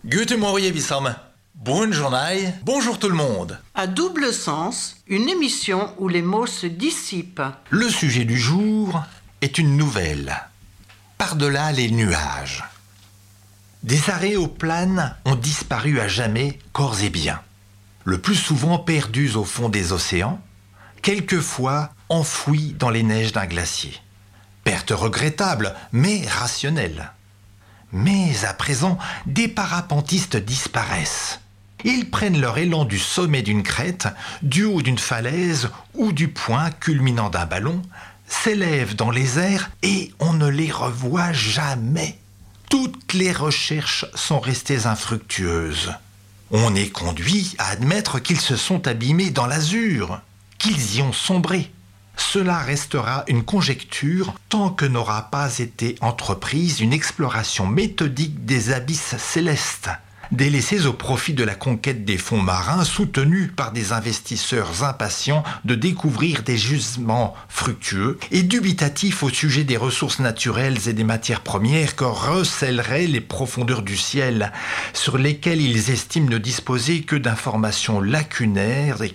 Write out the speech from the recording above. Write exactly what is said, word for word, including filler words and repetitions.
Guten Morgen, Wissam. Bonne journée. Bonjour tout le monde. À double sens, une émission où les mots se dissipent. Le sujet du jour est une nouvelle. Par-delà les nuages. Des aréoplanes ont disparu à jamais, corps et biens. Le plus souvent perdus au fond des océans, quelquefois enfouis dans les neiges d'un glacier. Perte regrettable, mais rationnelle. Mais à présent, des parapentistes disparaissent. Ils prennent leur élan du sommet d'une crête, du haut d'une falaise ou du point culminant d'un ballon, s'élèvent dans les airs et on ne les revoit jamais. Toutes les recherches sont restées infructueuses. On est conduit à admettre qu'ils se sont abîmés dans l'azur, qu'ils y ont sombré. Cela restera une conjecture tant que n'aura pas été entreprise une exploration méthodique des abysses célestes, délaissés au profit de la conquête des fonds marins soutenus par des investisseurs impatients de découvrir des gisements fructueux et dubitatifs au sujet des ressources naturelles et des matières premières que recèleraient les profondeurs du ciel, sur lesquelles ils estiment ne disposer que d'informations lacunaires et